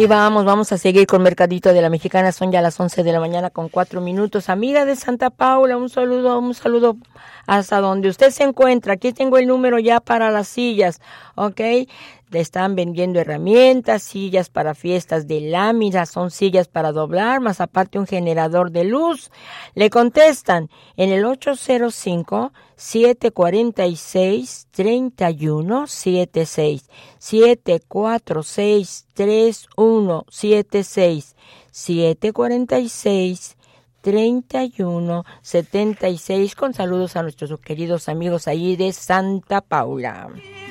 Y vamos a seguir con Mercadito de la Mexicana. Son ya las 11 de la mañana con 4 minutos. Amiga de Santa Paula, un saludo hasta donde usted se encuentra. Aquí tengo el número ya para las sillas, ¿ok? Le están vendiendo herramientas, sillas para fiestas de lámina, son sillas para doblar, más aparte un generador de luz. Le contestan en el 805-746-3176, 746-3176, 746-3176, con saludos a nuestros queridos amigos ahí de Santa Paula.